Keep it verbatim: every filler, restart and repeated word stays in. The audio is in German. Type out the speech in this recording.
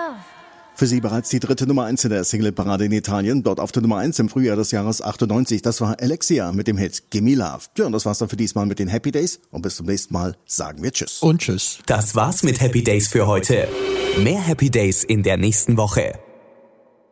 Love. Für Sie bereits die dritte Nummer eins in der Single-Parade in Italien, dort auf der Nummer eins im Frühjahr des Jahres achtundneunzig. Das war Alexia mit dem Hit Gimme Love. Ja, und das war's dann für diesmal mit den Happy Days. Und bis zum nächsten Mal sagen wir Tschüss. Und Tschüss. Das war's mit Happy Days für heute. Mehr Happy Days in der nächsten Woche.